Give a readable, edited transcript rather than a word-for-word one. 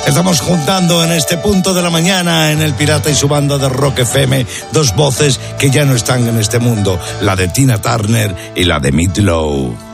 Estamos juntando en este punto de la mañana en El Pirata y su banda de Rock FM dos voces que ya no están en este mundo, la de Tina Turner y la de Meat Loaf.